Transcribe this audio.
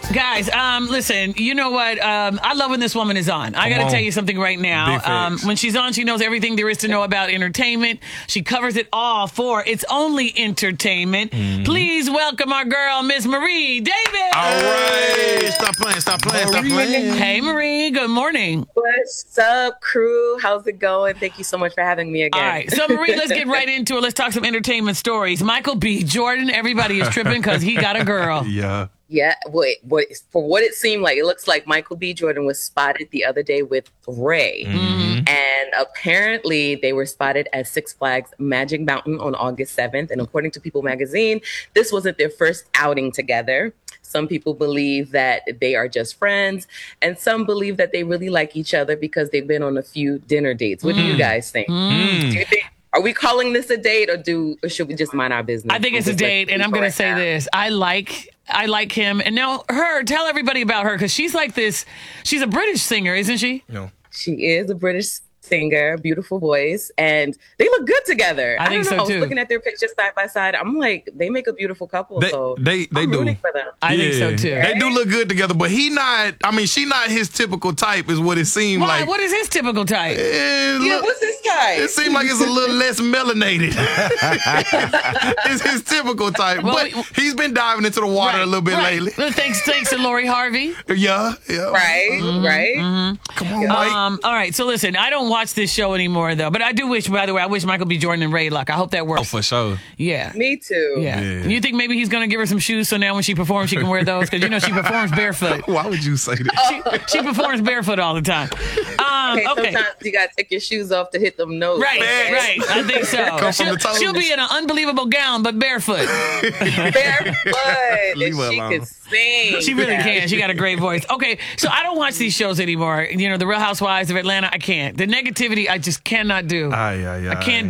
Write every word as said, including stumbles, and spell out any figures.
Guys, um, listen, you know what? Um, I love when this woman is on. I got to tell you something right now. Um, when she's on, she knows everything there is to know about entertainment. She covers it all for It's Only Entertainment. Mm-hmm. Please welcome our girl, Miss Marie Davis. All right. Stop playing, stop playing, stop playing. Hey, Marie. Good morning. What's up, crew? How's it going? Thank you so much for having me again. All right. So, Marie, let's get right into it. Let's talk some entertainment stories. Michael B. Jordan, everybody is tripping because he got a girl. Yeah. Yeah, what, what, for what it seemed like, it looks like Michael B. Jordan was spotted the other day with Ray. Mm-hmm. And apparently they were spotted at Six Flags Magic Mountain on August seventh. And according to People magazine, this wasn't their first outing together. Some people believe that they are just friends, and some believe that they really like each other because they've been on a few dinner dates. What mm. do you guys think? Mm. Do you think? Are we calling this a date, or do or should we just mind our business? I think it's a date, and I'm going to say this. I like I like him. And now her, tell everybody about her, because she's like this. She's a British singer, isn't she? No. She is a British singer, beautiful voice, and they look good together. I, I think don't know. so I was too. looking at their pictures side by side. I'm like, they make a beautiful couple. They, so they, they I'm do. rooting for them. I yeah. think so too. They do look good together, but he not. I mean, she not his typical type, is what it seemed Why? like. What is his typical type? It Yeah, look, what's this guy? It seemed like it's a little less melanated. It's his typical type, Well, but we, he's been diving into the water right, a little bit right. lately. Well, thanks, thanks to Lori Harvey. Yeah, yeah. Right, mm-hmm, right. Mm-hmm. Come on, Mike. Um, all right, so listen, I don't watch this show anymore, though, but I do wish, by the way, I wish Michael B. Jordan and Ray luck. I hope that works. Oh, for sure. Yeah. Me too. Yeah. Yeah. You think maybe he's going to give her some shoes so now when she performs, she can wear those? Because, you know, she performs barefoot. Why would you say that? She, she performs barefoot all the time. Um, Okay, okay. sometimes you gotta take your shoes off to hit them notes. Right, okay? right. I think so. Come from She'll, the toes. she'll be in an unbelievable gown, but barefoot. Barefoot. Leave And her she alone. could sing. She really Yeah. can. She got a great voice. Okay, so I don't watch these shows anymore. You know, The Real Housewives of Atlanta, I can't. The negativity, I just cannot do. Aye, aye, aye. I can't